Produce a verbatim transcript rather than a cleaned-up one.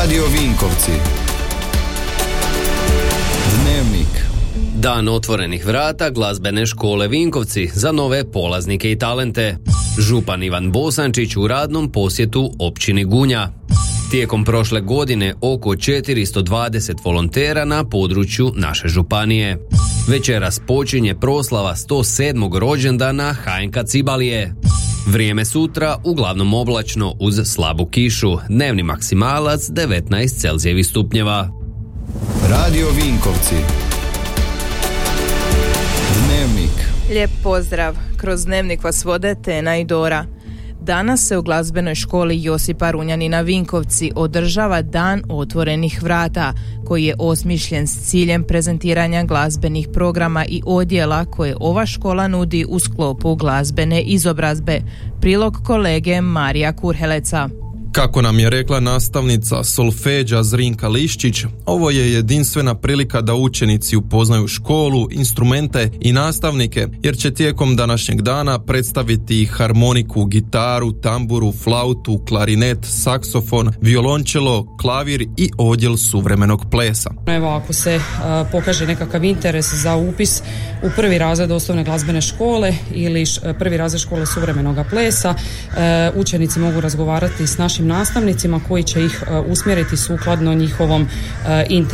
Radio Vinkovci. Dnevnik. Dan otvorenih vrata glazbene škole Vinkovci za nove polaznike i talente. Župan Ivan Bosančić u radnom posjetu općini Gunja. Tijekom prošle godine oko četiristo dvadeset volontera na području naše županije. Večeras počinje proslava sto sedmog rođendana Hajnka Cibalije. Vrijeme sutra uglavnom oblačno uz slabu kišu, dnevni maksimalac devetnaest Celzijevih stupnjeva. Radio Vinkovci. Dnevnik. Lijep pozdrav, kroz Dnevnik vas vode Tena i Dora. Danas se u glazbenoj školi Josipa Runjanina Vinkovci održava Dan otvorenih vrata, koji je osmišljen s ciljem prezentiranja glazbenih programa i odjela koje ova škola nudi u sklopu glazbene izobrazbe. Prilog kolege Marija Kurheleca. Kako nam je rekla nastavnica solfeđa Zrinka Liščić, ovo je jedinstvena prilika da učenici upoznaju školu, instrumente i nastavnike, jer će tijekom današnjeg dana predstaviti harmoniku, gitaru, tamburu, flautu, klarinet, saksofon, violončelo, klavir i odjel suvremenog plesa. Evo, ako se a, pokaže nekakav interes za upis u prvi razred osnovne glazbene škole ili š, prvi razred škole suvremenog plesa, a, učenici mogu razgovarati s našim nastavnicima koji će ih uh, usmjeriti sukladno njihovom uh, interesu.